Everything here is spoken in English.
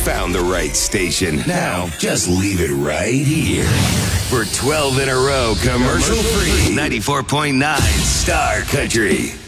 found the right station. Now, just leave it right here. For 12 in a row, commercial-free, 94.9 Star Country.